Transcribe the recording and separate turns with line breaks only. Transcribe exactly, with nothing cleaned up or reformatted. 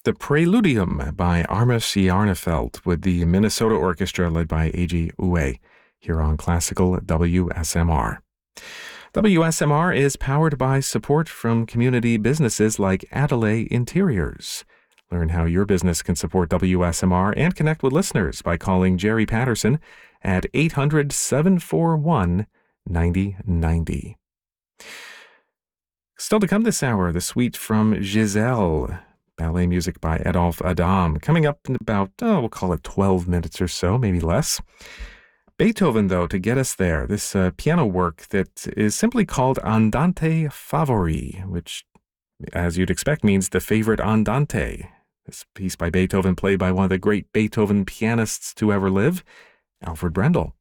the Preludium by Armis Jarnefeld with the Minnesota Orchestra led by Eiji Ue here on Classical W S M R. W S M R is powered by support from community businesses like Adelaide Interiors. Learn how your business can support W S M R and connect with listeners by calling Jerry Patterson at eight hundred, seven four one, nine zero nine zero. Still to come this hour, the suite from Giselle, ballet music by Adolphe Adam, coming up in about, oh, we'll call it twelve minutes or so, maybe less. Beethoven, though, to get us there, this uh, piano work that is simply called Andante Favori, which, as you'd expect, means the favorite andante. This piece by Beethoven played by one of the great Beethoven pianists to ever live, Alfred Brendel.